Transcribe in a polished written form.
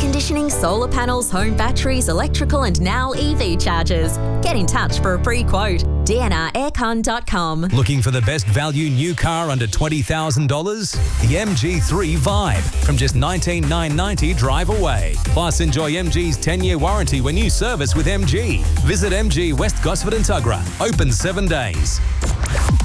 conditioning, solar panels, home batteries, electrical and now EV chargers. Get in touch for a free quote. dnraircon.com. Looking for the best value new car under $20,000? The MG3 Vibe from just $19,990 drive away. Plus, enjoy MG's 10-year warranty when you service with MG. Visit MG West Gosford and Tuggerah. Open 7 days.